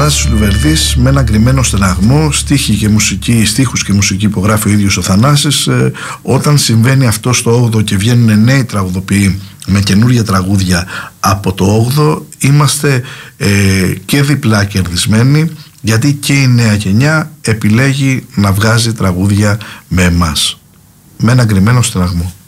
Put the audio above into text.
Θανάσης Λουβερδής με ένα γκριμμένο στεναγμό, στίχους και μουσική υπογράφει ο ίδιος ο Θανάσης. Όταν συμβαίνει αυτό στο 8ο και βγαίνουν νέοι τραγουδοποιοί με καινούργια τραγούδια από το 8ο, είμαστε και διπλά κερδισμένοι, γιατί και η νέα γενιά επιλέγει να βγάζει τραγούδια με εμάς, με ένα γκριμμένο στεναγμό.